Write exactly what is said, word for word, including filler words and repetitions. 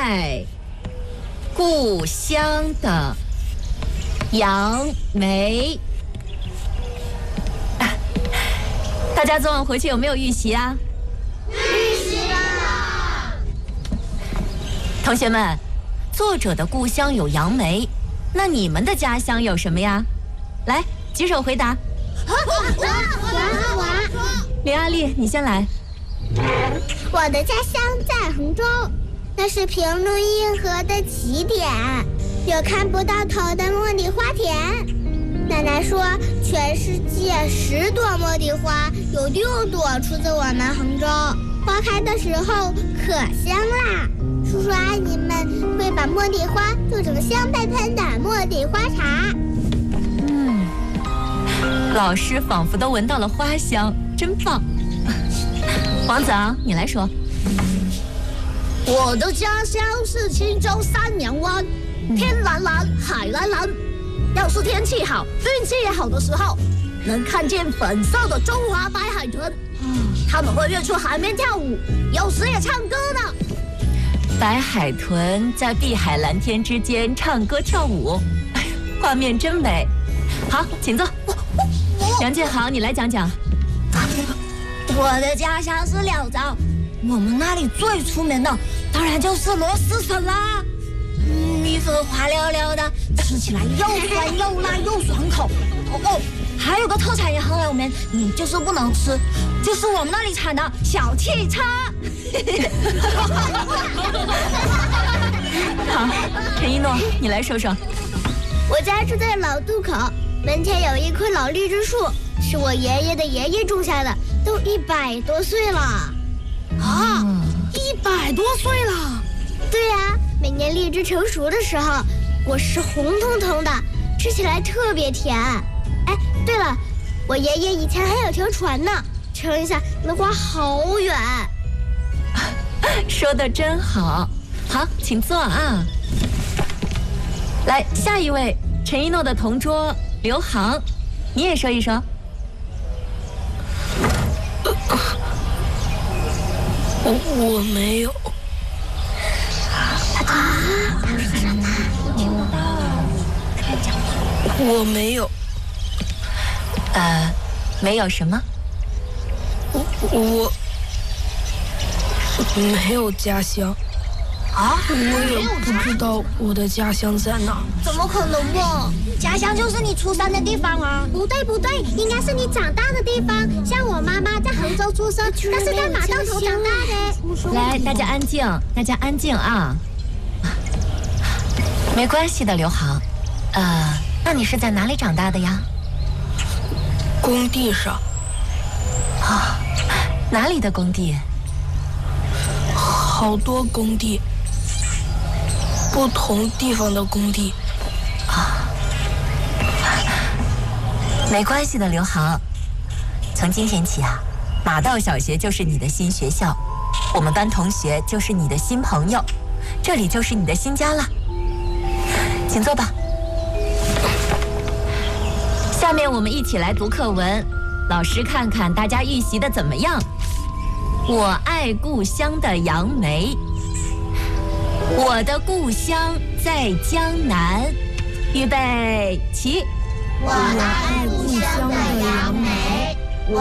爱故乡的杨梅。大家昨晚回去有没有预习啊？ 预习了。 同学们，作者的故乡有杨梅，那你们的家乡有什么呀？来，举手回答。 我我我。 林阿丽，你先来。 我的家乡在杭州，那是平陆运河的起点，有看不到头的茉莉花田。奶奶说，全世界十朵茉莉花，有六朵出自我们杭州，花开的时候可香啦。叔叔阿姨们会把茉莉花做成香喷喷的茉莉花茶。 嗯，老师仿佛都闻到了花香，真棒。王子昂，你来说。 我的家乡是青州三阳湾，天蓝蓝，海蓝蓝。要是天气好，运气也好的时候，能看见粉色的中华白海豚，他们会跃出海面跳舞，有时也唱歌呢。 白海豚在碧海蓝天之间唱歌跳舞，画面真美。好，请坐。杨建豪，你来讲讲。 我的家乡是柳州，我们那里最出名的当然就是螺蛳粉啦。嗯，米粉滑溜溜的，吃起来又酸又辣又爽口。哦，还有个特产也很有名，你就是不能吃，就是我们那里产的小汽车。 好，陈一诺，你来说说。 我家住在老渡口，门前有一棵老荔枝树，是我爷爷的爷爷种下的，都一百多岁了。 啊，一百多岁了？ 对呀、啊，每年荔枝成熟的时候，果实红彤彤的，吃起来特别甜。哎，对了，我爷爷以前还有条船呢，乘一下能划好远。 说得真好，好，请坐啊。来，下一位，陈一诺的同桌刘航，你也说一说。 我我没有。我没有。 呃，没有什么？ 我我没有家乡。 啊， 我也不知道我的家乡在哪。 怎么可能嘛？家乡就是你出生的地方啊！ 不对不对，应该是你长大的地方。像我妈妈在杭州出生，但是在马道头长大的。 来，大家安静，大家安静啊！没关系的，刘航。呃，那你是在哪里长大的呀？ 工地上。 啊，哪里的工地？ 好多工地。不同地方的工地。 啊，没关系的，刘航。从今天起啊，马道小学就是你的新学校，我们班同学就是你的新朋友，这里就是你的新家了。请坐吧。下面我们一起来读课文，老师看看大家预习的怎么样。我爱故乡的杨梅。我的故乡在江南，预备起。 我爱故乡的杨梅。